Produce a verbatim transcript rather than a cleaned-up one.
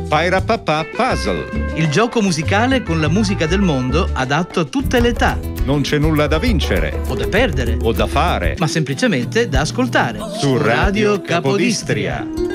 Pairapapà Puzzle. Il gioco musicale con la musica del mondo adatto a tutte le età. Non c'è nulla da vincere. O da perdere. O da fare. Ma semplicemente da ascoltare. Su Radio Capodistria.